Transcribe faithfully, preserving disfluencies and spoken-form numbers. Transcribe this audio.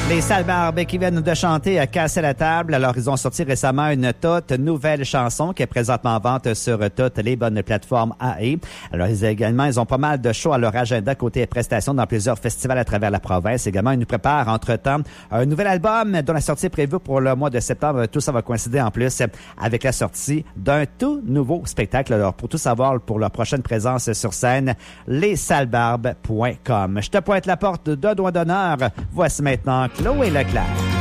Les Sales Barbes qui viennent de chanter à Casser la table. Alors, ils ont sorti récemment une toute nouvelle chanson qui est présentement en vente sur toutes les bonnes plateformes A E. Alors, ils également, ils ont pas mal de shows à leur agenda côté prestations dans plusieurs festivals à travers la province. Également, ils nous préparent entre-temps un nouvel album dont la sortie est prévue pour le mois de septembre. Tout ça va coïncider en plus avec la sortie d'un tout nouveau spectacle. Alors, pour tout savoir pour leur prochaine présence sur scène, les sales barbes point com. Je te pointe la porte de doigt d'honneur. Voici maintenant Chloé Leclerc.